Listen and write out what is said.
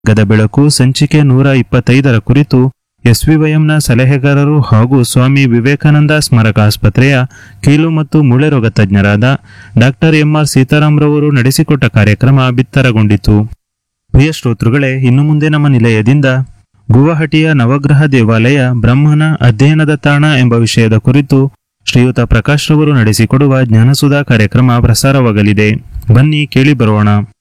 ಗದ ಬೆಳಕು ಸಂಚಿಕೆ 125ರ ಕುರಿತು ಎಸ್ವಿವೈಎಂನ ಸಲಹೆಗಾರರು ಹಾಗೂ ಸ್ವಾಮಿ ವಿವೇಕಾನಂದ ಸ್ಮಾರಕ ಆಸ್ಪತ್ರೆಯ ಕೀಲು ಮತ್ತು ಮೂಳೆ ರೋಗ ತಜ್ಞರಾದ ಡಾಕ್ಟರ್ ಎಂಆರ್ ಸೀತಾರಾಮ್ರವರು ನಡೆಸಿಕೊಟ್ಟ ಕಾರ್ಯಕ್ರಮ ಬಿತ್ತರಗೊಂಡಿತು. ಪ್ರಿಯ ಶ್ರೋತೃಗಳೇ, ಇನ್ನು ಮುಂದೆ ನಮ್ಮ ನಿಲಯದಿಂದ ಗುವಾಹಟಿಯ ನವಗ್ರಹ ದೇವಾಲಯ ಬ್ರಹ್ಮನ ಅಧ್ಯಯನದ ತಾಣ ಎಂಬ ವಿಷಯದ ಕುರಿತು ಶ್ರೀಯುತ ಪ್ರಕಾಶ್ ರವರು ನಡೆಸಿಕೊಡುವ ಜ್ಞಾನಸುಧಾ ಕಾರ್ಯಕ್ರಮ ಪ್ರಸಾರವಾಗಲಿದೆ. ಬನ್ನಿ ಕೇಳಿ ಬರೋಣ.